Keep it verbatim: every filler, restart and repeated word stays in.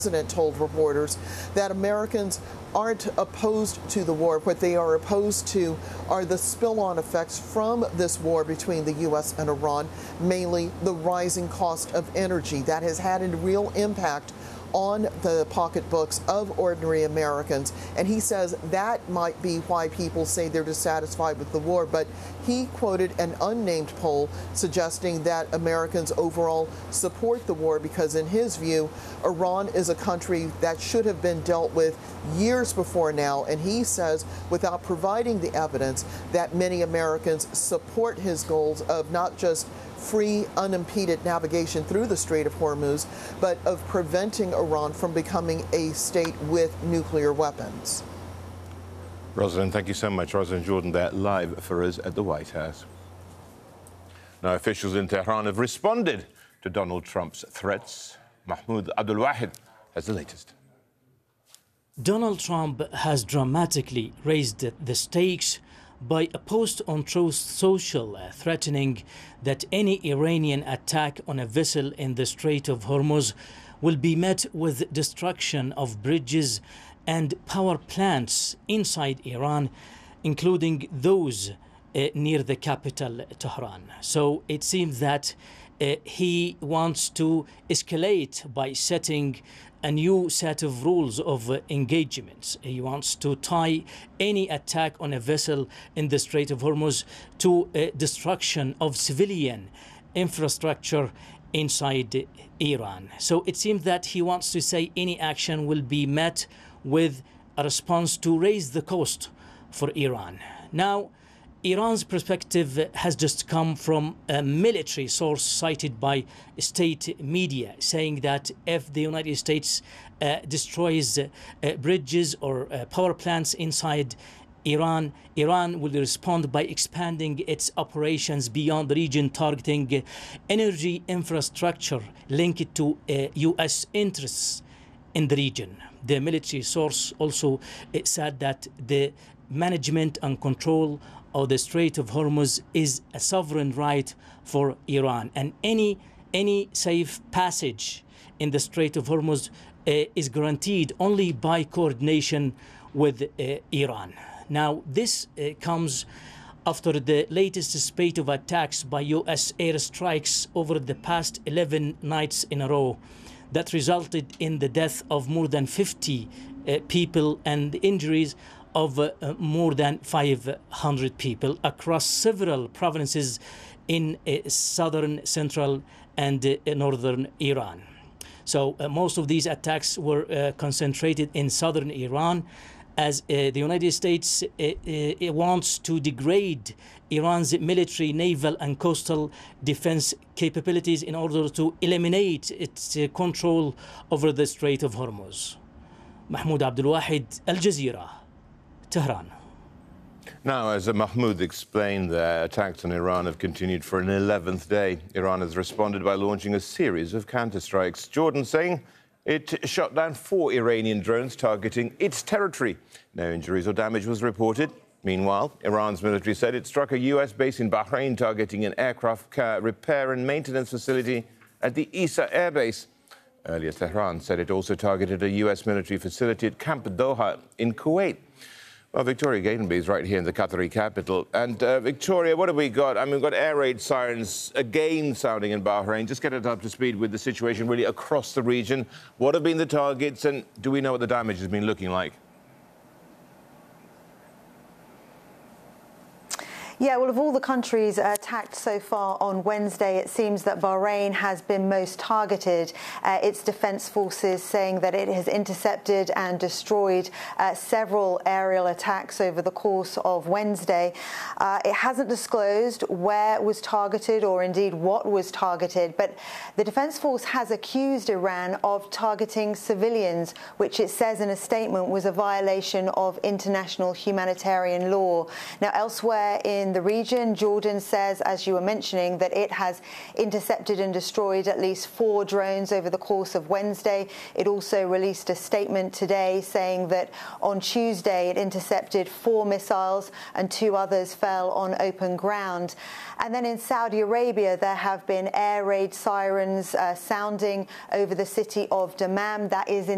President told reporters that Americans aren't opposed to the war. What they are opposed to are the spill-on effects from this war between the U S and Iran, mainly the rising cost of energy that has had a real impact on the pocketbooks of ordinary Americans. And he says that might be why people say they're dissatisfied with the war. But he quoted an unnamed poll suggesting that Americans overall support the war because, in his view, Iran is a country that should have been dealt with years before now. And he says, without providing the evidence, that many Americans support his goals of not just free, unimpeded navigation through the Strait of Hormuz, but of preventing Iran from becoming a state with nuclear weapons. Rosalind, thank you so much. Rosalind Jordan there, live for us at the White House. Now, officials in Tehran have responded to Donald Trump's threats. Mahmoud Abdul-Wahid has the latest. Donald Trump has dramatically raised the stakes by a post on Truth Social uh, threatening that any Iranian attack on a vessel in the Strait of Hormuz will be met with destruction of bridges and power plants inside Iran, including those uh, near the capital, Tehran. So it seems that uh, he wants to escalate by setting a new set of rules of uh, engagements. He wants to tie any attack on a vessel in the Strait of Hormuz to uh, destruction of civilian infrastructure inside Iran. So it seems that he wants to say any action will be met with a response to raise the cost for Iran. Now, Iran's perspective has just come from a military source cited by state media, saying that if the United States uh, destroys uh, uh, bridges or uh, power plants inside Iran, Iran will respond by expanding its operations beyond the region, targeting uh, energy infrastructure linked to uh, U S interests in the region. The military source also uh, said that the management and control of the Strait of Hormuz is a sovereign right for Iran, and any any safe passage in the Strait of Hormuz uh, is guaranteed only by coordination with uh, Iran. Now, this uh, comes after the latest spate of attacks by U S airstrikes over the past eleven nights in a row that resulted in the death of more than fifty uh, people and injuries of uh, more than five hundred people across several provinces in uh, southern, central, and uh, northern Iran. So uh, most of these attacks were uh, concentrated in southern Iran, as uh, the United States uh, uh, wants to degrade Iran's military, naval, and coastal defense capabilities in order to eliminate its uh, control over the Strait of Hormuz. Mahmoud Abdul-Wahid, Al Jazeera, Tehran. Now, as Mahmoud explained, the attacks on Iran have continued for an eleventh day. Iran has responded by launching a series of counterstrikes. Jordan saying it shot down four Iranian drones targeting its territory. No injuries or damage was reported. Meanwhile, Iran's military said it struck a U S base in Bahrain targeting an aircraft repair and maintenance facility at the Isa Air Base. Earlier, Tehran said it also targeted a U S military facility at Camp Doha in Kuwait. Well, Victoria Gatenby is right here in the Qatari capital. And uh, Victoria, what have we got? I mean, we've got air raid sirens again sounding in Bahrain. Just get it up to speed with the situation really across the region. What have been the targets, and do we know what the damage has been looking like? Yeah, well, of all the countries attacked so far on Wednesday, it seems that Bahrain has been most targeted. Uh, its defense forces saying that it has intercepted and destroyed uh, several aerial attacks over the course of Wednesday. Uh, it hasn't disclosed where it was targeted or indeed what was targeted, but the defense force has accused Iran of targeting civilians, which it says in a statement was a violation of international humanitarian law. Now, elsewhere in the region, Jordan says, as you were mentioning, that it has intercepted and destroyed at least four drones over the course of Wednesday. It also released a statement today saying that on Tuesday it intercepted four missiles and two others fell on open ground. And then in Saudi Arabia, there have been air raid sirens uh, sounding over the city of Dammam. That is in